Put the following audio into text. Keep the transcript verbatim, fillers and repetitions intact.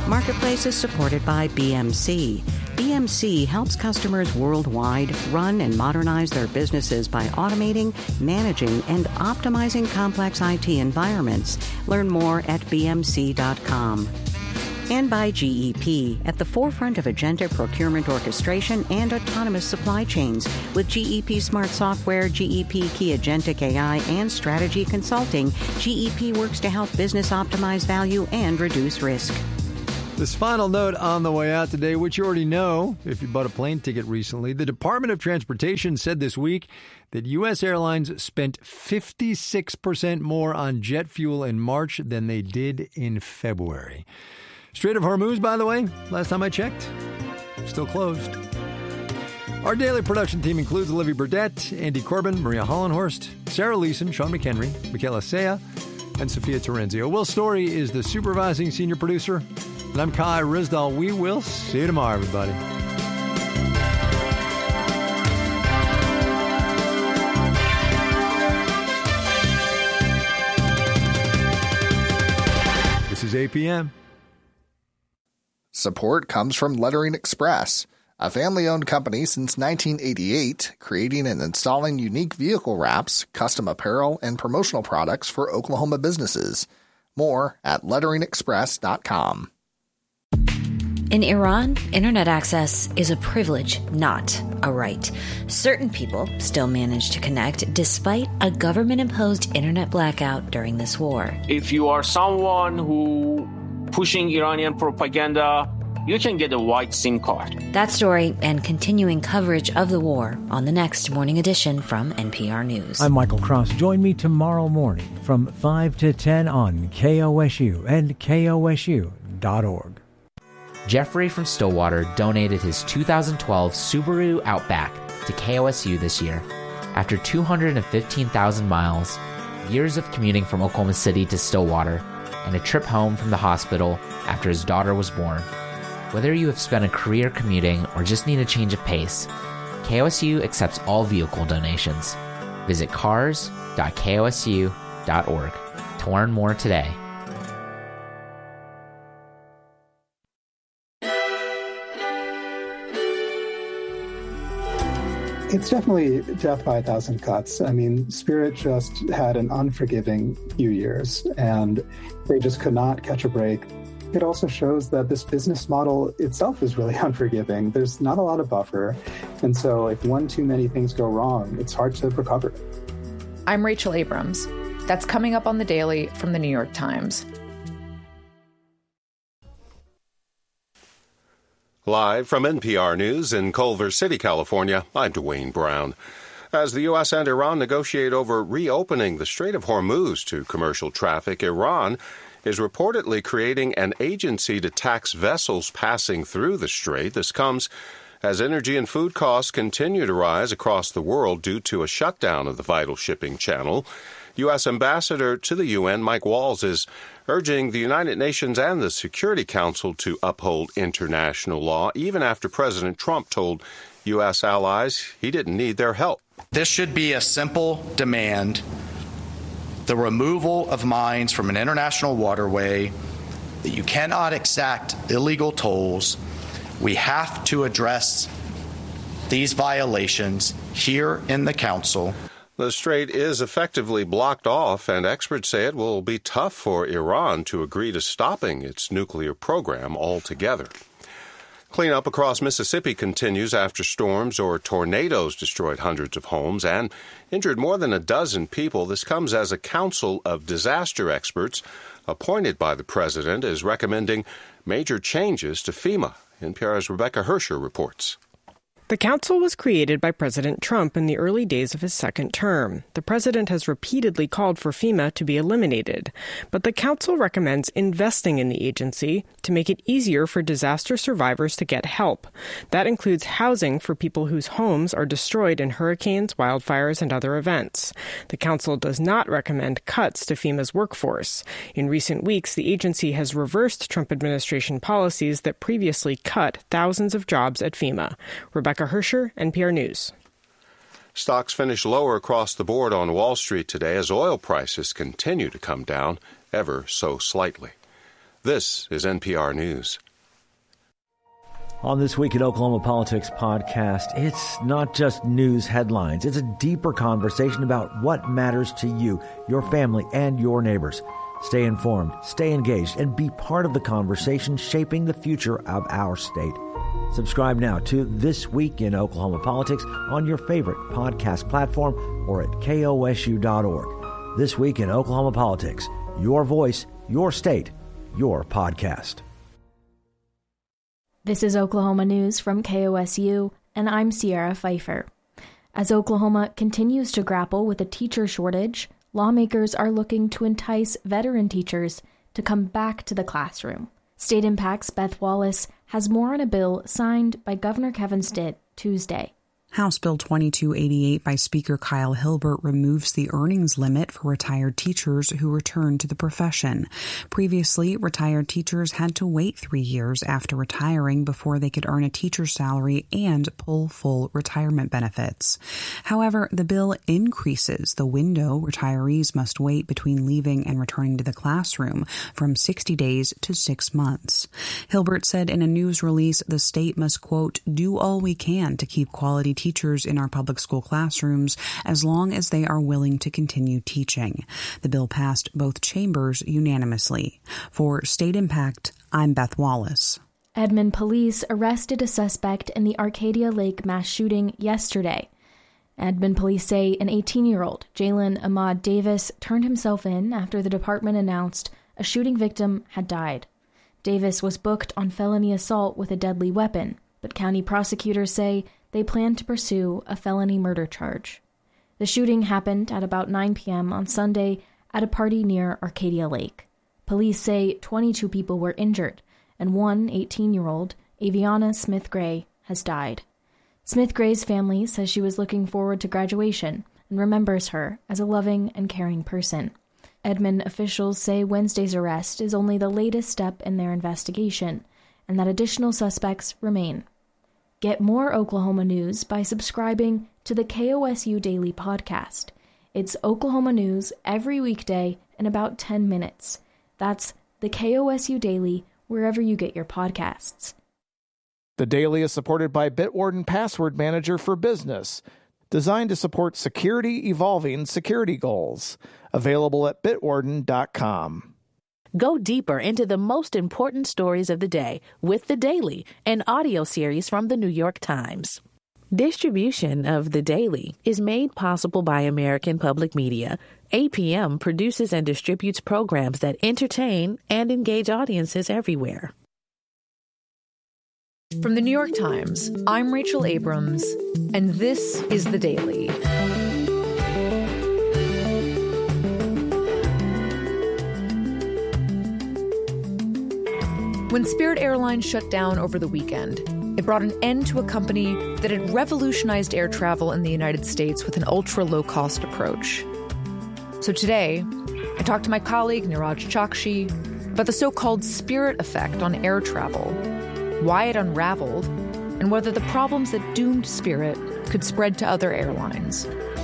Marketplace is supported by B M C. B M C helps customers worldwide run and modernize their businesses by automating, managing, and optimizing complex I T environments. Learn more at b m c dot com. And by G E P, at the forefront of agenda procurement orchestration and autonomous supply chains. With G E P Smart Software, G E P Key Agentic A I, and Strategy Consulting, G E P works to help business optimize value and reduce risk. This final note on the way out today, which you already know if you bought a plane ticket recently, the Department of Transportation said this week that U S airlines spent fifty-six percent more on jet fuel in March than they did in February. Strait of Hormuz, by the way, last time I checked, still closed. Our daily production team includes Olivia Burdett, Andy Corbin, Maria Hollenhorst, Sarah Leeson, Sean McHenry, Michaela Sea, and Sophia Terenzio. Will Story is the supervising senior producer. And I'm Kai Rizdal. We will see you tomorrow, everybody. This is A P M. Support comes from Lettering Express, a family-owned company since nineteen eighty-eight, creating and installing unique vehicle wraps, custom apparel, and promotional products for Oklahoma businesses. More at lettering express dot com. In Iran, internet access is a privilege, not a right. Certain people still manage to connect despite a government-imposed internet blackout during this war. If you are someone who pushing Iranian propaganda, you can get a white SIM card. That story and continuing coverage of the war on the next morning edition from N P R News. I'm Michael Cross. Join me tomorrow morning from five to ten on K O S U and K O S U dot org. Jeffrey from Stillwater donated his two thousand twelve Subaru Outback to K O S U this year. After two hundred fifteen thousand miles, years of commuting from Oklahoma City to Stillwater, and a trip home from the hospital after his daughter was born. Whether you have spent a career commuting or just need a change of pace, K O S U accepts all vehicle donations. Visit cars dot k o s u dot org to learn more today. It's definitely death by a thousand cuts. I mean, Spirit just had an unforgiving few years, and they just could not catch a break. It also shows that this business model itself is really unforgiving. There's not a lot of buffer, and so if one too many things go wrong, it's hard to recover. I'm Rachel Abrams. That's coming up on The Daily from The New York Times. Live from N P R News in Culver City, California, I'm Dwayne Brown. As the U S and Iran negotiate over reopening the Strait of Hormuz to commercial traffic, Iran is reportedly creating an agency to tax vessels passing through the strait. This comes as energy and food costs continue to rise across the world due to a shutdown of the vital shipping channel. U S Ambassador to the U N, Mike Walls, is urging the United Nations and the Security Council to uphold international law, even after President Trump told U S allies he didn't need their help. This should be a simple demand: the removal of mines from an international waterway, that you cannot exact illegal tolls. We have to address these violations here in the Council. The strait is effectively blocked off, and experts say it will be tough for Iran to agree to stopping its nuclear program altogether. Cleanup across Mississippi continues after storms or tornadoes destroyed hundreds of homes and injured more than a dozen people. This comes as a council of disaster experts appointed by the president is recommending major changes to FEMA. N P R's Rebecca Hersher reports. The council was created by President Trump in the early days of his second term. The president has repeatedly called for FEMA to be eliminated, but the council recommends investing in the agency to make it easier for disaster survivors to get help. That includes housing for people whose homes are destroyed in hurricanes, wildfires, and other events. The council does not recommend cuts to FEMA's workforce. In recent weeks, the agency has reversed Trump administration policies that previously cut thousands of jobs at FEMA. Rebecca Hersher, N P R News. Stocks finished lower across the board on Wall Street today as oil prices continue to come down ever so slightly. This is N P R News. On This Week in Oklahoma Politics podcast, it's not just news headlines. It's a deeper conversation about what matters to you, your family, and your neighbors. Stay informed, stay engaged, and be part of the conversation shaping the future of our state. Subscribe now to This Week in Oklahoma Politics on your favorite podcast platform or at K O S U dot org. This Week in Oklahoma Politics, your voice, your state, your podcast. This is Oklahoma News from K O S U, and I'm Sierra Pfeiffer. As Oklahoma continues to grapple with a teacher shortage, lawmakers are looking to entice veteran teachers to come back to the classroom. State Impact's Beth Wallace has more on a bill signed by Governor Kevin Stitt Tuesday. House Bill twenty-two eighty-eight by Speaker Kyle Hilbert removes the earnings limit for retired teachers who return to the profession. Previously, retired teachers had to wait three years after retiring before they could earn a teacher's salary and pull full retirement benefits. However, the bill increases the window retirees must wait between leaving and returning to the classroom from sixty days to six months. Hilbert said in a news release the state must, quote, do all we can to keep quality teachers in our public school classrooms as long as they are willing to continue teaching. The bill passed both chambers unanimously. For State Impact, I'm Beth Wallace. Edmond police arrested a suspect in the Arcadia Lake mass shooting yesterday. Edmond police say an eighteen-year-old, Jalen Ahmad Davis, turned himself in after the department announced a shooting victim had died. Davis was booked on felony assault with a deadly weapon, but county prosecutors say they plan to pursue a felony murder charge. The shooting happened at about nine p.m. on Sunday at a party near Arcadia Lake. Police say twenty-two people were injured, and one eighteen-year-old, Aviana Smith Gray, has died. Smith Gray's family says she was looking forward to graduation and remembers her as a loving and caring person. Edmond officials say Wednesday's arrest is only the latest step in their investigation, and that additional suspects remain. Get more Oklahoma news by subscribing to the K O S U Daily Podcast. It's Oklahoma news every weekday in about ten minutes. That's the K O S U Daily, wherever you get your podcasts. The Daily is supported by Bitwarden Password Manager for Business, designed to support security evolving security goals. Available at bitwarden dot com. Go deeper into the most important stories of the day with The Daily, an audio series from the New York Times. Distribution of The Daily is made possible by American Public Media. A P M produces and distributes programs that entertain and engage audiences everywhere. From the New York Times, I'm Rachel Abrams, and this is The Daily. When Spirit Airlines shut down over the weekend, it brought an end to a company that had revolutionized air travel in the United States with an ultra-low-cost approach. So today, I talked to my colleague Niraj Chokshi about the so-called Spirit effect on air travel, why it unraveled, and whether the problems that doomed Spirit could spread to other airlines.